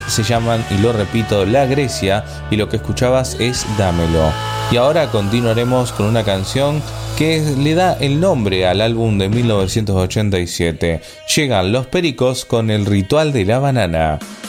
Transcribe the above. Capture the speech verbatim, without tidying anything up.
se llaman, y lo repito, La Grecia, y lo que escuchabas es Dámelo. Y ahora continuaremos con una canción que le da el nombre al álbum de mil novecientos ochenta y siete. Llegan Los Pericos con El Ritual de la Banana.